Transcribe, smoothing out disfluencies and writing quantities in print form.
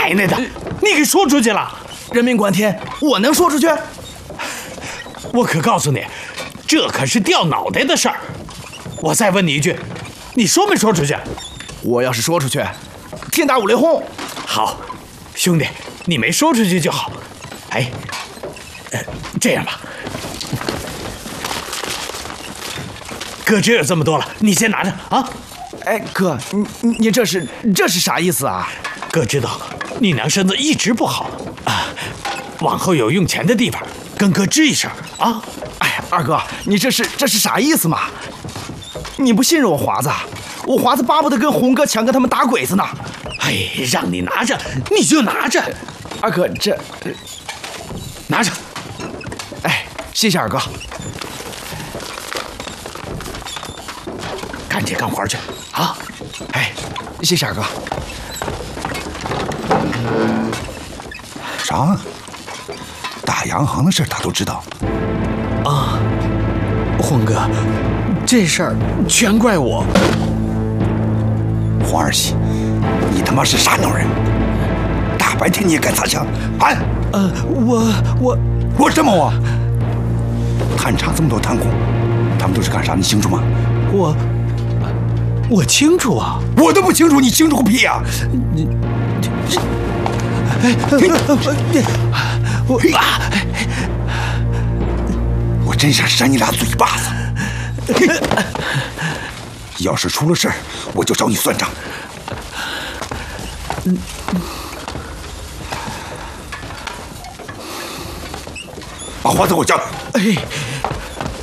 奶奶的，你给说出去了！ 人命关天，我能说出去？ 我可告诉你，这可是掉脑袋的事儿。我再问你一句，你说没说出去？ 我要是说出去，天打五雷轰。 好，兄弟，你没说出去就好。哎，这样吧，哥只有这么多了，你先拿着啊。 哎，哥，你这是啥意思啊？ 哥知道你娘身子一直不好啊，往后有用钱的地方，跟哥吱一声啊。 哎，二哥，你这是啥意思嘛？你不信任我华子，我华子巴不得跟红哥抢跟他们打鬼子呢。 哎，让你拿着你就拿着， 二哥这拿着。 哎，谢谢二哥。 赶紧干活去啊！ 哎，谢谢二哥。 啥？大洋行的事他都知道啊？红哥，这事儿全怪我。 黄二喜，你他妈是啥孬人？大白天你也敢擦枪？喊！我什么我？探查这么多贪官，他们都是干啥？你清楚吗？ 我清楚啊。 我都不清楚，你清楚个屁呀！我真想扇你俩嘴巴子！要是出了事儿，我就找你算账。把花子给我叫来。 哎。